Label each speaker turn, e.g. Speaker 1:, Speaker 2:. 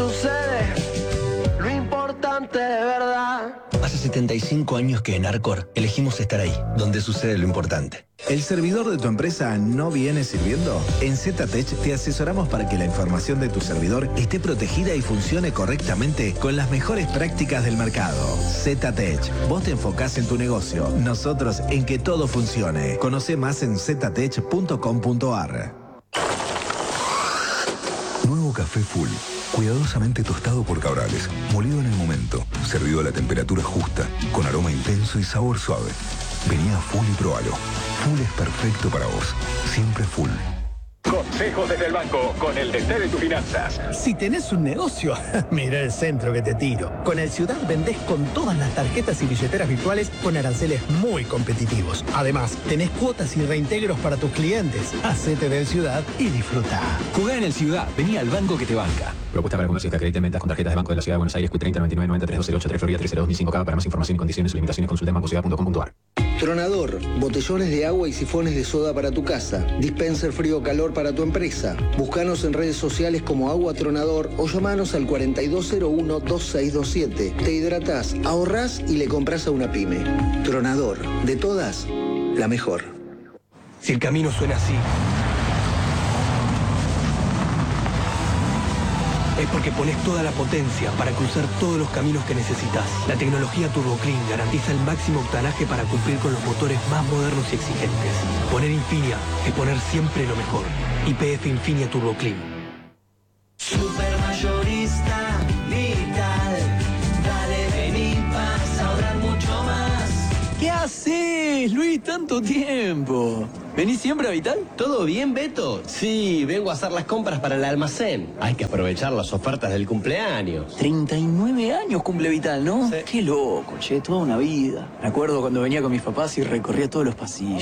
Speaker 1: sucede lo importante de verdad.
Speaker 2: Hace 75 años que en Arcor elegimos estar ahí, donde sucede lo importante.
Speaker 3: ¿El servidor de tu empresa no viene sirviendo? En ZTech te asesoramos para que la información de tu servidor esté protegida y funcione correctamente con las mejores prácticas del mercado. ZTech, vos te enfocás en tu negocio, nosotros en que todo funcione. Conoce más en ztech.com.ar.
Speaker 4: Nuevo café Full, cuidadosamente tostado por Cabrales, molido en el momento, servido a la temperatura justa, con aroma intenso y sabor suave. Vení a Full y probalo. Full es perfecto para vos. Siempre Full.
Speaker 5: Consejos desde el banco con el DT de tus finanzas.
Speaker 6: Si tenés un negocio, mira el centro que te tiro. Con el Ciudad vendés con todas las tarjetas y billeteras virtuales con aranceles muy competitivos. Además, tenés cuotas y reintegros para tus clientes. Hacete del Ciudad y disfruta.
Speaker 7: Jugá en el Ciudad. Vení al banco que te banca. Propuesta para comercios que acrediten ventas con tarjetas de Banco de la Ciudad de Buenos Aires, Q30 99 90 3208 Florida 302.005K. Para más información y condiciones y limitaciones consulta en bancociudad.com.ar.
Speaker 8: Tronador, botellones de agua y sifones de soda para tu casa. Dispenser frío-calor para tu empresa. Búscanos en redes sociales como Agua Tronador o llamanos al 4201-2627. Te hidratás, ahorrás y le compras a una pyme. Tronador, de todas, la mejor.
Speaker 9: Si el camino suena así, es porque pones toda la potencia para cruzar todos los caminos que necesitas. La tecnología Turbo Clean garantiza el máximo octanaje para cumplir con los motores más modernos y exigentes. Poner Infinia es poner siempre lo mejor. YPF Infinia Turbo Clean.
Speaker 1: Supermayorista Vital. Dale, vení, vas a ahorrar mucho más.
Speaker 7: ¿Qué haces, Luis? Tanto tiempo. ¿Venís siempre a Vital?
Speaker 10: ¿Todo bien, Beto? Sí, vengo a hacer las compras para el almacén. Hay que aprovechar las ofertas del cumpleaños.
Speaker 7: 39 años cumple Vital, ¿no?
Speaker 10: Sí.
Speaker 7: Qué loco, che, toda una vida. Me acuerdo cuando venía con mis papás y recorría todos los pasillos.